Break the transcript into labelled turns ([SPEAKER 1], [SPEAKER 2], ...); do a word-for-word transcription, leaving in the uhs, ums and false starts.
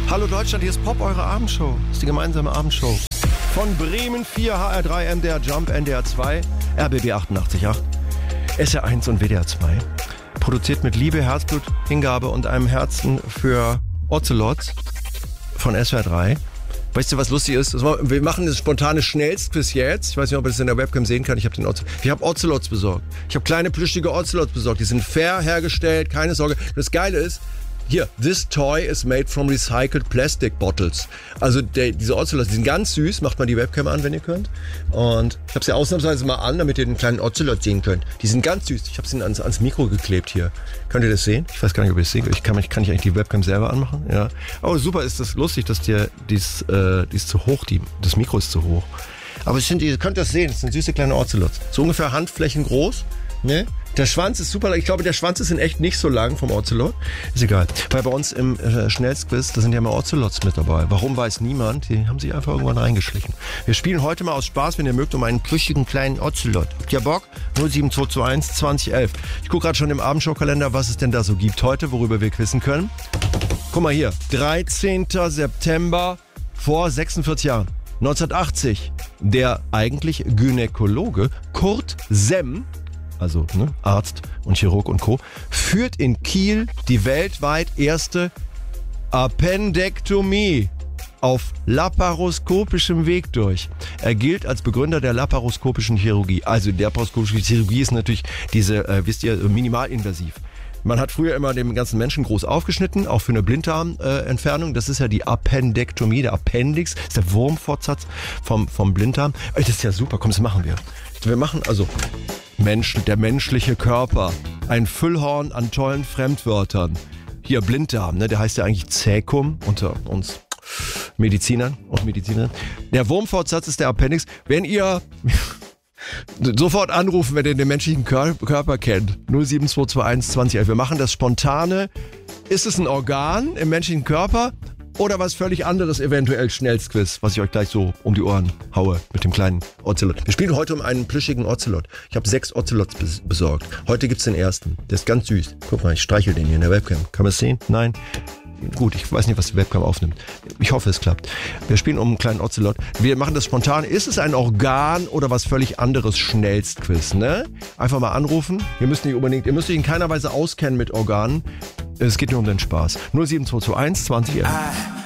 [SPEAKER 1] Hallo Deutschland, hier ist Pop, eure Abendshow. Das ist die gemeinsame Abendshow. Von Bremen vier, H R drei, M D R Jump, N D R zwei, R B B achtundachtzig Komma acht, S R eins und W D R zwei. Produziert mit Liebe, Herzblut, Hingabe und einem Herzen für Ocelots von S W R drei. Weißt du, was lustig ist? Wir machen das spontane Schnellstquiz jetzt. Ich weiß nicht, ob ihr das in der Webcam sehen kann. Ich habe den Ocelot. Ich habe Ocelots besorgt. Ich habe kleine plüschige Ocelots besorgt. Die sind fair hergestellt, keine Sorge. Das Geile ist, hier, this toy is made from recycled plastic bottles. Also der, diese Ocelots, die sind ganz süß. Macht mal die Webcam an, wenn ihr könnt. Und ich habe sie ausnahmsweise mal an, damit ihr den kleinen Ocelot sehen könnt. Die sind ganz süß. Ich habe sie ans, ans Mikro geklebt hier. Könnt ihr das sehen? Ich weiß gar nicht, ob ihr das seht. Ich kann, kann ich eigentlich die Webcam selber anmachen? Ja. Oh, super, ist das lustig, dass dir dies, äh, die ist zu hoch, die, das Mikro ist zu hoch. Aber es sind, ihr könnt das sehen, es sind süße kleine Ocelots. So ungefähr Handflächen groß, ne? Der Schwanz ist super lang. Ich glaube, der Schwanz ist in echt nicht so lang vom Ocelot. Ist egal. Weil bei uns im äh, Schnellstquiz, da sind ja mal Ocelots mit dabei. Warum, weiß niemand. Die haben sich einfach irgendwann reingeschlichen. Wir spielen heute mal aus Spaß, wenn ihr mögt, um einen plüschigen kleinen Ocelot. Habt ihr Bock? null sieben zwei zwei eins zwanzig elf. Ich gucke gerade schon im Abendshowkalender, was es denn da so gibt heute, worüber wir quizzen können. Guck mal hier. dreizehnten September vor sechsundvierzig Jahren. neunzehnhundertachtzig. Der eigentlich Gynäkologe Kurt Semm, also ne, Arzt und Chirurg und Co., führt in Kiel die weltweit erste Appendektomie auf laparoskopischem Weg durch. Er gilt als Begründer der laparoskopischen Chirurgie. Also die laparoskopische Chirurgie ist natürlich diese, äh, wisst ihr, minimalinvasiv. Man hat früher immer den ganzen Menschen groß aufgeschnitten, auch für eine Blinddarmentfernung. Das ist ja die Appendektomie, der Appendix, das ist der Wurmfortsatz vom, vom Blinddarm. Das ist ja super, komm, das machen wir. Wir machen also Mensch, der menschliche Körper, ein Füllhorn an tollen Fremdwörtern. Hier Blinddarm, ne, der heißt ja eigentlich Cäcum unter uns Medizinern und Medizinerinnen. Der Wurmfortsatz ist der Appendix. Wenn ihr sofort anrufen, wenn ihr den menschlichen Körper kennt. null sieben zwei zwei eins zwanzig elf. Wir machen das spontane. Ist es ein Organ im menschlichen Körper oder was völlig anderes, eventuell Schnellstquiz, was ich euch gleich so um die Ohren haue mit dem kleinen Ocelot. Wir spielen heute um einen plüschigen Ocelot. Ich habe sechs Ocelots bes- besorgt. Heute gibt's den ersten. Der ist ganz süß. Guck mal, ich streichel den hier in der Webcam. Kann man es sehen? Nein? Gut, ich weiß nicht, was die Webcam aufnimmt. Ich hoffe, es klappt. Wir spielen um einen kleinen Ocelot. Wir machen das spontan. Ist es ein Organ oder was völlig anderes? Schnellstquiz, ne? Einfach mal anrufen. Wir müssen nicht unbedingt, ihr müsst euch in keiner Weise auskennen mit Organen. Es geht nur um den Spaß. null sieben zwei zwei eins zwanzig elf.